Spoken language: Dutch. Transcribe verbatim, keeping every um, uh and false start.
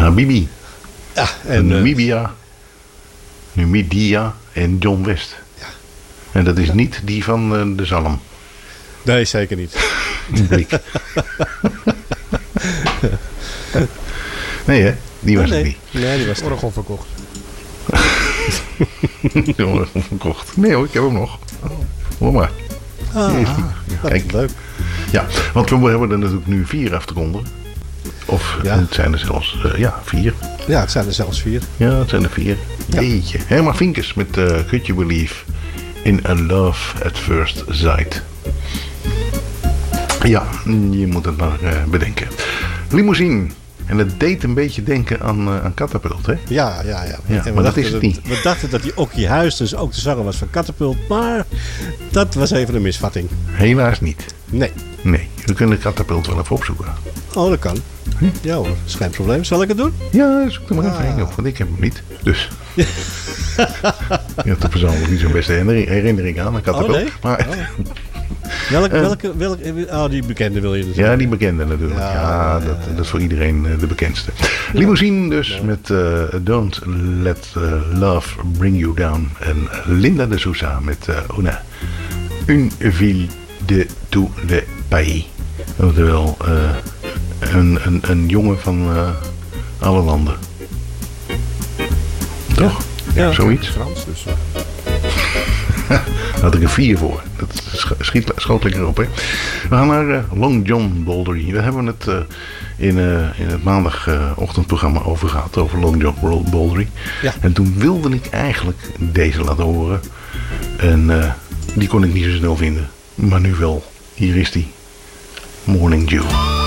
Habibi. Ja, en... Namibia. Uh, Numidia en John West. Ja. En dat is ja. niet die van uh, de Zalm. Nee, zeker niet. Blik. Nee hè, die was nee, het niet. Nee, die was het orgel verkocht. De orgel verkocht. Nee hoor, ik heb hem nog. Hoor maar. Ah, Hier is die. Ja, kijk. Leuk. Ja, want we hebben er natuurlijk nu vier af te ronden. Of ja. het zijn er zelfs, uh, ja, vier. Ja, het zijn er zelfs vier. Ja, het zijn er vier. Ja. Jeetje. Herman Vinkers met uh, Could You Believe in a Love at First Sight. Ja, je moet het maar uh, bedenken. Limousine. En het deed een beetje denken aan, uh, aan Catapult, hè? Ja, ja, ja. ja en maar dat is het dat, niet. We dachten dat die Okkie Huistens ook de zanger was van Catapult, maar dat was even een misvatting. Helaas niet. Nee. Nee, we kunnen Catapult wel even opzoeken. Oh, dat kan. Hm? Ja hoor, dat is geen probleem. Zal ik het doen? Ja, zoek er maar ah. even heen op, want ik heb hem niet. Dus. Je hebt er persoonlijk niet zo'n beste herinnering aan, aan Catapult. Oh, nee? Maar... Oh. Welke, uh, welke, welke, oh, die bekende wil je natuurlijk. Ja, die bekende natuurlijk. Ja, ja, dat, ja, ja. dat is voor iedereen uh, de bekendste. Ja. Limousine dus ja. met uh, Don't Let uh, Love Bring You Down. En Linda de Sousa met uh, Una. Une ville de tout le pays. Oftewel, uh, een, een, een jongen van uh, alle landen. Toch? Ja, ja, zoiets. Frans dus. Daar had ik er vier voor. Dat schiet, schoot lekker op, hè. We gaan naar uh, Long John Boldery. Daar hebben we het uh, in, uh, in het maandagochtendprogramma uh, over gehad. Over Long John Boldery. Ja. En toen wilde ik eigenlijk deze laten horen. En uh, die kon ik niet zo snel vinden. Maar nu wel. Hier is die. Morning Dew.